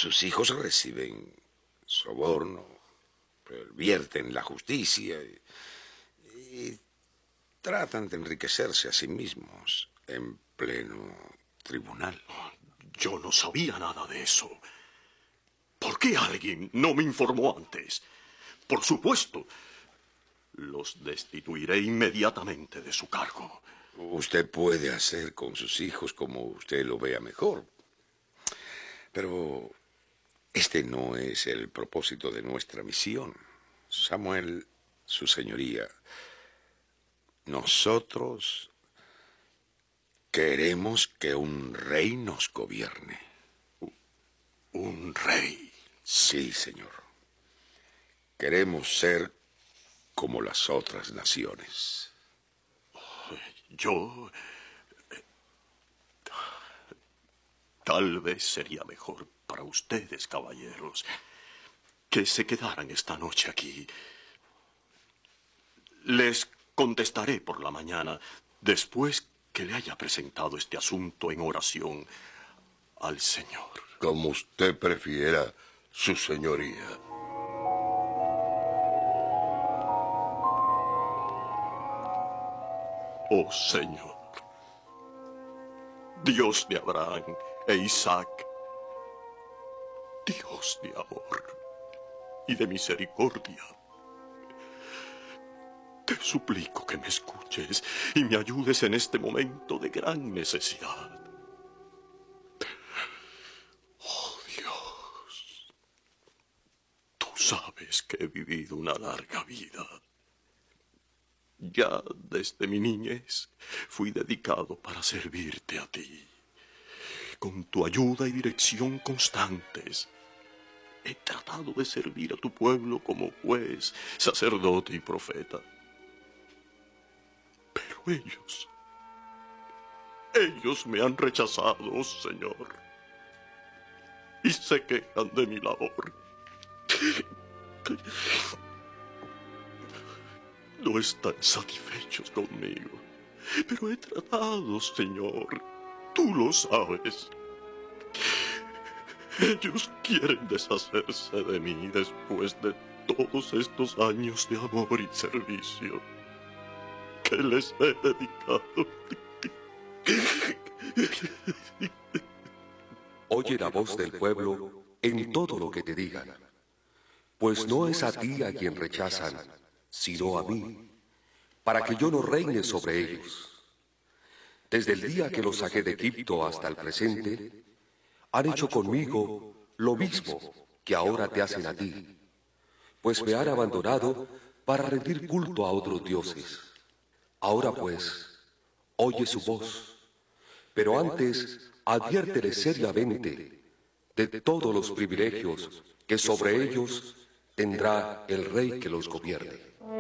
sus hijos reciben soborno, pervierten la justicia y tratan de enriquecerse a sí mismos en pleno tribunal. Yo no sabía nada de eso. ¿Por qué alguien no me informó antes? Por supuesto, los destituiré inmediatamente de su cargo. Usted puede hacer con sus hijos como usted lo vea mejor. Pero este no es el propósito de nuestra misión. Samuel, su señoría, nosotros queremos que un rey nos gobierne. ¿Un rey? Sí, señor. Queremos ser como las otras naciones. Yo... Tal vez sería mejor para ustedes, caballeros, que se quedaran esta noche aquí. Les contestaré por la mañana, después que le haya presentado este asunto en oración al Señor. Como usted prefiera, su señoría. Oh Señor, Dios de Abraham e Isaac, Dios de amor y de misericordia, te suplico que me escuches y me ayudes en este momento de gran necesidad. Oh Dios, tú sabes que he vivido una larga vida. Ya desde mi niñez fui dedicado para servirte a ti. Con tu ayuda y dirección constantes, he tratado de servir a tu pueblo como juez, sacerdote y profeta. Pero ellos me han rechazado, Señor, y se quejan de mi labor. No están satisfechos conmigo, pero he tratado, Señor. Tú lo sabes. Ellos quieren deshacerse de mí después de todos estos años de amor y servicio que les he dedicado. Oye la voz del pueblo en todo lo que te digan, pues no es a ti a quien rechazan, sino a mí, para que yo no reine sobre ellos. Desde el día que los saqué de Egipto hasta el presente, han hecho conmigo lo mismo que ahora te hacen a ti, pues me han abandonado para rendir culto a otros dioses. Ahora pues, oye su voz, pero antes adviérteles seriamente de todos los privilegios que sobre ellos tendrá el rey que los gobierne.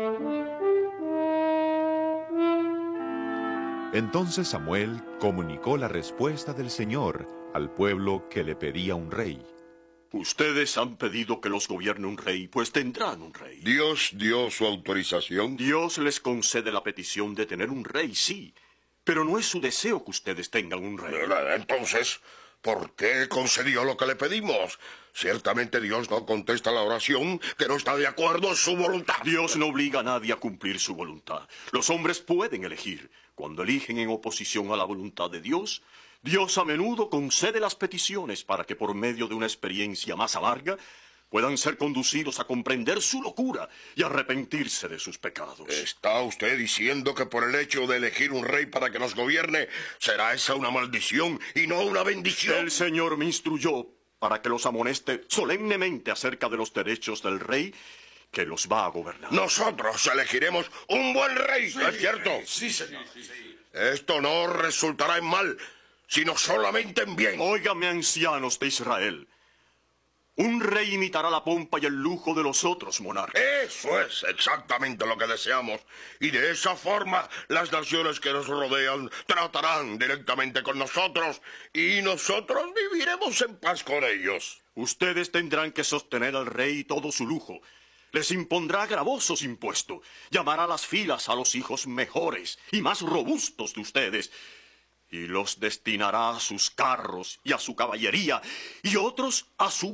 Entonces Samuel comunicó la respuesta del Señor al pueblo que le pedía un rey. Ustedes han pedido que los gobierne un rey, pues tendrán un rey. ¿Dios dio su autorización? Dios les concede la petición de tener un rey, sí, pero no es su deseo que ustedes tengan un rey. Entonces, ¿por qué concedió lo que le pedimos? Ciertamente Dios no contesta la oración que no está de acuerdo en su voluntad. Dios no obliga a nadie a cumplir su voluntad. Los hombres pueden elegir. Cuando eligen en oposición a la voluntad de Dios, Dios a menudo concede las peticiones para que por medio de una experiencia más amarga puedan ser conducidos a comprender su locura y arrepentirse de sus pecados. ¿Está usted diciendo que por el hecho de elegir un rey para que nos gobierne, será esa una maldición y no una bendición? El Señor me instruyó para que los amoneste solemnemente acerca de los derechos del rey que los va a gobernar. Nosotros elegiremos un buen rey, ¿no es cierto? Sí, señor. Sí. Esto no resultará en mal, sino solamente en bien. Óigame, ancianos de Israel. Un rey imitará la pompa y el lujo de los otros monarcas. Eso es exactamente lo que deseamos. Y de esa forma, las naciones que nos rodean tratarán directamente con nosotros y nosotros viviremos en paz con ellos. Ustedes tendrán que sostener al rey todo su lujo. Les impondrá gravosos impuestos. Llamará a las filas a los hijos mejores y más robustos de ustedes y los destinará a sus carros y a su caballería y otros a su